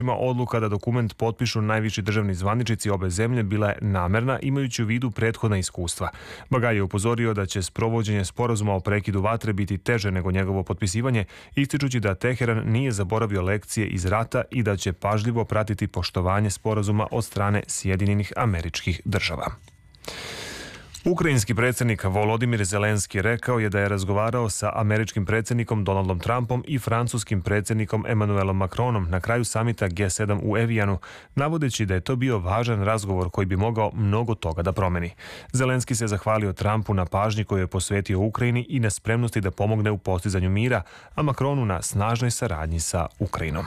Odluka da dokument potpišu najviši državni zvaničnici obe zemlje bila je namerna, imajući u vidu prethodna iskustva. Bagaj je upozorio da će sprovođenje sporazuma o prekidu vatre biti teže nego njegovo potpisivanje, ističući da Teheran nije zaboravio lekcije iz rata i da će pažljivo pratiti poštovanje sporazuma od strane Sjedinjenih Američkih Država. Ukrajinski predsjednik Volodimir Zelenski rekao je da je razgovarao sa američkim predsjednikom Donaldom Trumpom i francuskim predsjednikom Emmanuelom Macronom na kraju samita G7 u Evijanu, navodeći da je to bio važan razgovor koji bi mogao mnogo toga da promeni. Zelenski se zahvalio Trumpu na pažnji koju je posvetio Ukrajini i na spremnosti da pomogne u postizanju mira, a Macronu na snažnoj saradnji sa Ukrajinom.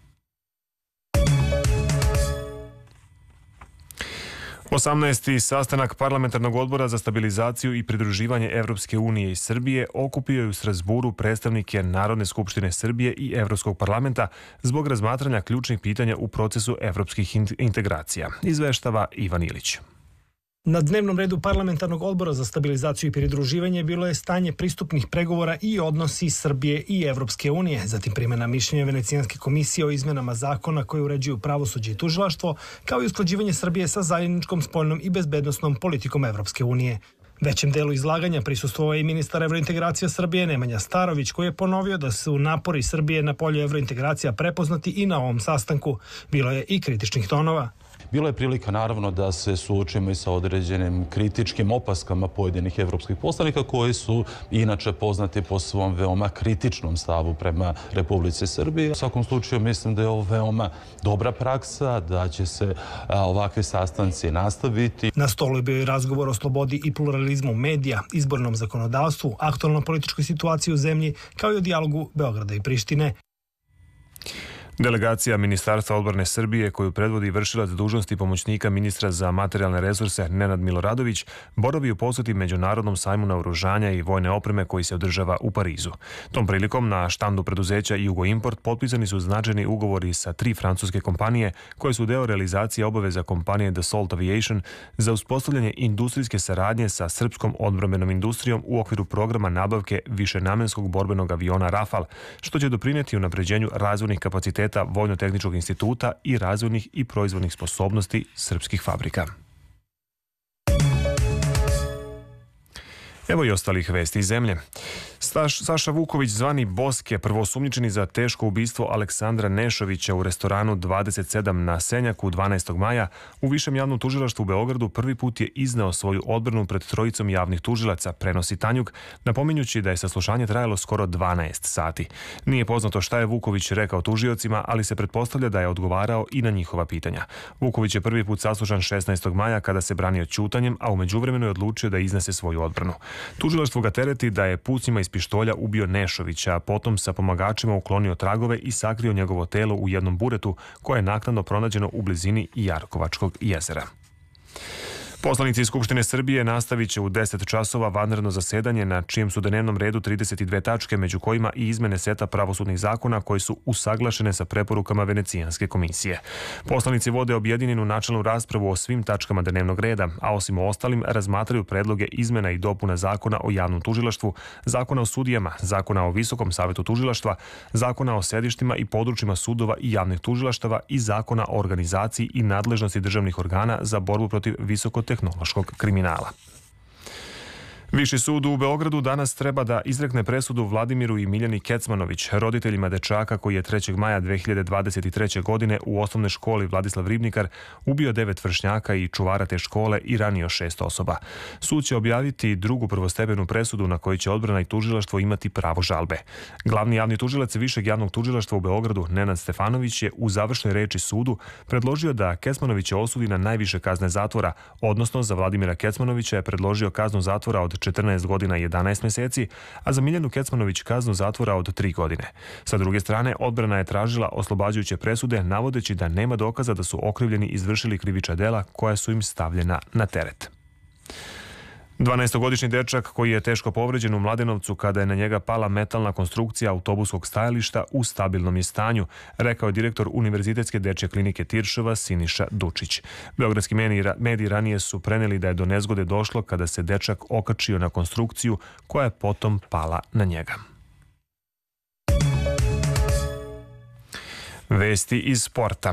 18. sastanak Parlamentarnog odbora za stabilizaciju i pridruživanje Evropske unije i Srbije okupio je u Strazburu predstavnike Narodne skupštine Srbije i Evropskog parlamenta zbog razmatranja ključnih pitanja u procesu evropskih integracija, izveštava Ivan Ilić. Na dnevnom redu Parlamentarnog odbora za stabilizaciju i pridruživanje bilo je stanje pristupnih pregovora i odnosi Srbije i Evropske unije, zatim primjena mišljenja Venecijanske komisije o izmenama zakona koje uređuju pravosuđe i tužilaštvo, kao i usklađivanje Srbije sa zajedničkom spoljnom i bezbednosnom politikom Evropske unije. Većem delu izlaganja prisustvovao je i ministar evrointegracija Srbije Nemanja Starović, koji je ponovio da su napori Srbije na polju evrointegracija prepoznati i na ovom sastanku. Bilo je i kritičnih tonova. Bilo je prilika naravno da se suočimo i sa određenim kritičkim opaskama pojedinih evropskih poslanika koji su inače poznati po svom veoma kritičnom stavu prema Republici Srbiji. U svakom slučaju mislim da je ovo veoma dobra praksa, da će se ovakvi sastanci nastaviti. Na stolu je bio i razgovor o slobodi i pluralizmu medija, izbornom zakonodavstvu, aktualnoj političkoj situaciji u zemlji, kao i o dijalogu Beograda i Prištine. Delegacija Ministarstva odbrane Srbije, koju predvodi vršilac dužnosti pomoćnika ministra za materijalne resurse Nenad Miloradović, boravi u posjeti Međunarodnom sajmu naoružanja i vojne opreme koji se održava u Parizu. Tom prilikom na štandu preduzeća Jugoimport potpisani su značajni ugovori sa 3 francuske kompanije koje su deo realizacije obaveza kompanije Dassault Aviation za uspostavljanje industrijske saradnje sa srpskom odbrambenom industrijom u okviru programa nabavke višenamenskog borbenog aviona Rafale, što će doprinijeti unapređenju razvojnih kapaciteta Vojno-tehničkog instituta i razvojnih i proizvodnih sposobnosti srpskih fabrika. Evo i ostalih vesti iz zemlje. Saša Vuković, zvani Boske, prvoosumnjičeni za teško ubistvo Aleksandra Nešovića u restoranu 27 na Senjaku 12. maja, u Višem javnom tužilaštvu u Beogradu prvi put je izneo svoju odbranu pred trojicom javnih tužilaca, prenosi Tanjug, napominjući da je saslušanje trajalo skoro 12 sati. Nije poznato šta je Vuković rekao tužiocima, ali se pretpostavlja da je odgovarao i na njihova pitanja. Vuković je prvi put saslušan 16. maja kada se branio ćutanjem, a u međuvremenu je odlučio da iznese svoju odbranu. Tužilaštvo ga tereti da je pucnjima iz pištolja ubio Nešovića, a potom sa pomagačima uklonio tragove i sakrio njegovo telo u jednom buretu koje je naknadno pronađeno u blizini Jarkovačkog jezera. Poslanici Skupštine Srbije nastavit će u 10 časova vanredno zasedanje na čijem su dnevnom redu 32 tačke, među kojima i izmene seta pravosudnih zakona koje su usaglašene sa preporukama Venecijanske komisije. Poslanici vode objedinjenu načelnu raspravu o svim tačkama dnevnog reda, a osim ostalim razmatraju predloge izmena i dopuna Zakona o javnom tužilaštvu, Zakona o sudijama, Zakona o Visokom savetu tužilaštva, Zakona o sedištima i područjima sudova i javnih tužilaštava i Zakona o organizaciji i nadležnosti državnih organa za borbu protiv visokotehnološkog kriminala. Viši sud u Beogradu danas treba da izrekne presudu Vladimiru i Miljani Kecmanović, roditeljima dečaka koji je 3. maja 2023. godine u osnovnoj školi Vladislav Ribnikar ubio 9 vršnjaka i čuvara te škole i ranio 6 osoba. Sud će objaviti drugu prvostepenu presudu na kojoj će odbrana i tužilaštvo imati pravo žalbe. Glavni javni tužilac Višeg javnog tužilaštva u Beogradu, Nenad Stefanović, je u završnoj reči sudu predložio da Kecmanovića osudi na najviše kazne zatvora, odnosno za Vladimira Kecmanovića je predložio kaznu zatvora od 14 godina i 11 mjeseci, a za Miljanu Kecmanović kaznu zatvora od 3 godine. Sa druge strane, odbrana je tražila oslobađajuće presude, navodeći da nema dokaza da su okrivljeni izvršili krivična dela koja su im stavljena na teret. 12-godišnji dečak koji je teško povređen u Mladenovcu kada je na njega pala metalna konstrukcija autobuskog stajališta u stabilnom je stanju, rekao je direktor Univerzitetske dečje klinike Tiršova Siniša Dučić. Beogradski mediji ranije su preneli da je do nezgode došlo kada se dečak okačio na konstrukciju koja je potom pala na njega. Vesti iz sporta.